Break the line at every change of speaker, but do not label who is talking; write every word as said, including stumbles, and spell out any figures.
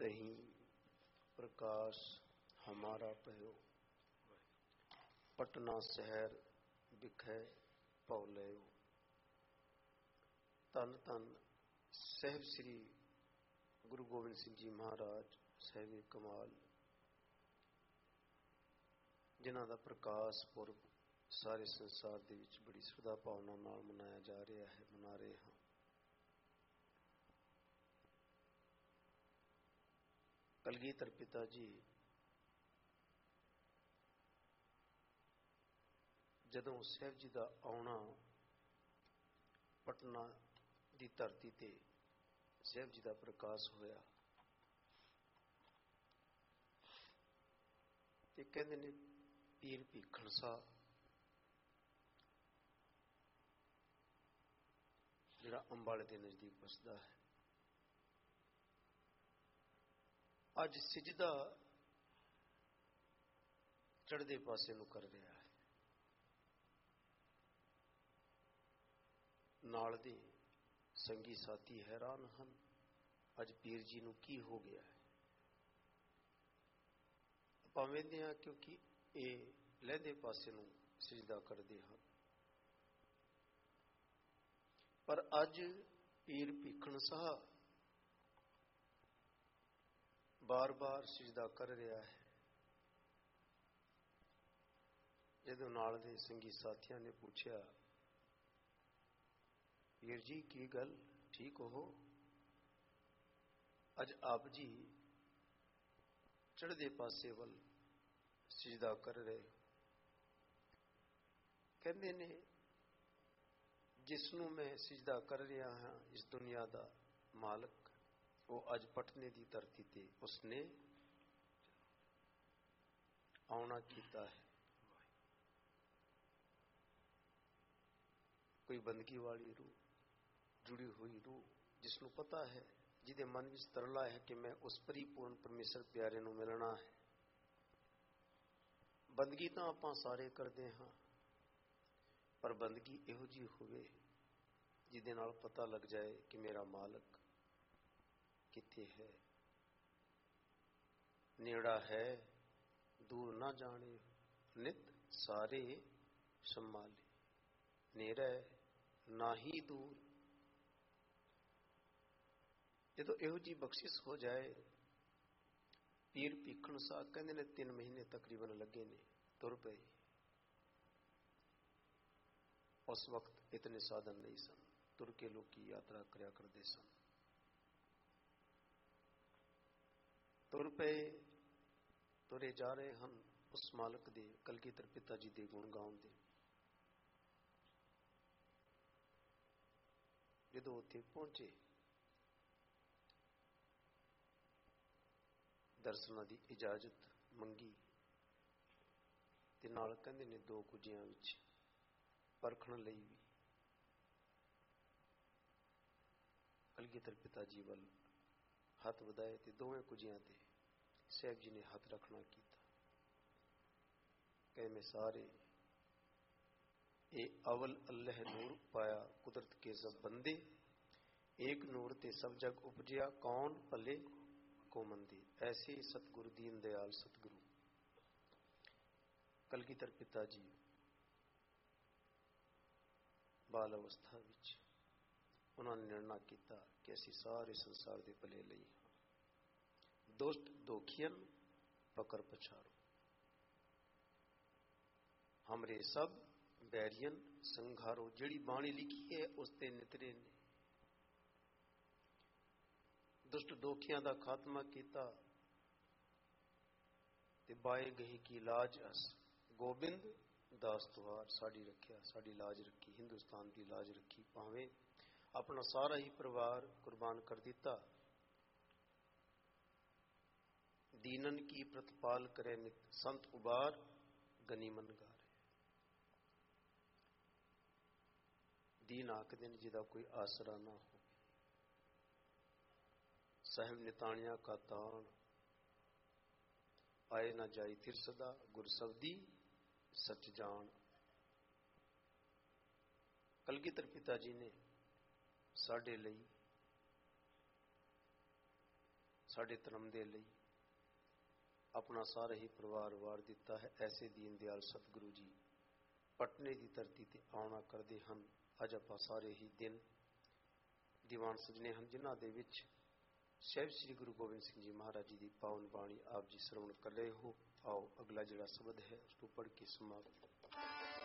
तही प्रकाश हमारा पयो, पटना शहर बिखै पौ लयो। धन धन साहिब श्री गुरु गोबिंद सिंह जी महाराज साहिब कमाल, जिन्हां दा प्रकाश पुरब सारे संसार दे विच बड़ी श्रद्धा भावना नाल मनाया जा रहा है, मना रहे हाँ। कलगीधर पिता जी जदों साहिब जी का आउणा पटना की धरती ते साहिब जी का प्रकाश होया ते कहंदे ने पीर भीखण साह जिहड़ा अंबाले के नजदीक बसदा है, अज सिजदा चढ़दे पासे नूं कर रहा है। नाल दे संगी साथी हैरान हन, अज पीर जी नूं की हो गया है। आपां वेंदे हां क्योंकि ये लहदे पासे नूं सिजदा करदे हन, पर अज पीर भीखण साह बार बार सिजदा कर रहा है। जदों नाल दे संगी साथियों ने पूछा, पीर जी की गल ठीक हो, अज आप जी चढ़दे पासे वल सिजदा कर रहे हो। कहंदे ने जिसनों मैं सिजदा कर रहा हाँ, इस दुनिया का मालक, वो अज पटने की धरती ते उसने आउणा कीता है। कोई बंदगी वाली रूह, जुड़ी हुई रूह, जिसनों पता है, जिदे मन विच तरला है कि मैं उस परिपूर्ण परमेश्वर प्यारे नूं मिलना है। बंदगी तो आपां सारे करते हाँ, पर बंदगी इहो जी होवे जिहदे नाल पता लग जाए कि मेरा मालक किथे है, नेड़ा है दूर ना जाने, नित सारे संभाले, नेड़ा ना ही दूर। जदों इहो जी बख्शिश हो जाए, पीर भीखण साह कहंदे ने तीन महीने तकरीबन लगे ने, तुर पे। उस वक्त इतने साधन नहीं सन, तुर के लोग की यात्रा करया करते सन। तुर पे तुरे जा रहे हैं उस मालक दे, कलगीधर पिता जी दे गुण गाउंदे। जदों उत्थे पहुंचे, दर्शनां दी इजाजत मंगी ते नाल कहंदे ने दो कुजियां विच परखण लई भी कलगीधर पिता जी वल हथ वधाए ते दोवें कुजियां ते साहिब जी ने हथ रखना कीता। कहे मैं सारे ए अवल अल्लाह नूर पाया, कुदरत के सब बंदे, एक नूर ते सब जग उपजया, कौन भले को मंदे। ऐसे सतगुरु दीन दयाल सतगुरु कलगीधर पिता जी बाल अवस्था विच उन्होंने निर्णय किया कि असी सारे संसार के भले लई हाँ। दुष्ट दोखियन पकड़ पछाड़ो, हमरे सब बैरियन संघारो। जिहड़ी बाणी लिखी है उसते नितरे ने, दुष्ट दोखियां दा खात्मा किया ते बाए गही की लाज अस। गोबिंद दास तुहार साड़ी रखिया, साड़ी लाज रखी, हिंदुस्तान की लाज रखी। भावें अपना सारा ही परिवार कुर्बान कर दिता, दीनन की प्रतिपाल करे नित, संत उबार गनीमन गारे। दीन आखदे ने जिदा कोई आसरा ना हो, साहिब निताणिया का तान, आए ना जाई थिर सदा, गुर सबदी सच जान। कलगीधर पिता जी ने साडे लई ਸਾਡੇ ਧਰਮ ਦੇ ਲਈ ਆਪਣਾ ਸਾਰਾ ਹੀ ਪਰਿਵਾਰ ਵਾਰ ਦਿੱਤਾ ਹੈ। ਐਸੇ ਦੀਨ ਦਿਆਲ ਸਤਿਗੁਰੂ ਜੀ ਪਟਨੇ ਦੀ ਧਰਤੀ ਤੇ ਆਉਣਾ ਕਰਦੇ ਹਨ। ਅੱਜ ਆਪਾਂ ਸਾਰੇ ਹੀ ਦਿਨ ਦੀਵਾਨ ਸਜਣੇ ਹਨ, ਜਿਨ੍ਹਾਂ ਦੇ ਵਿੱਚ ਸਾਹਿਬ ਸ੍ਰੀ ਗੁਰੂ ਗੋਬਿੰਦ ਸਿੰਘ ਜੀ ਮਹਾਰਾਜ ਜੀ ਦੀ ਪਾਵਨ ਬਾਣੀ ਆਪ ਜੀ ਸਰਵਣ ਕਰ ਰਹੇ ਹੋ। ਆਓ ਅਗਲਾ ਜਿਹੜਾ ਸ਼ਬਦ ਹੈ ਉਸ ਨੂੰ ਪੜ੍ਹ ਕੇ ਸਮਾਪਤ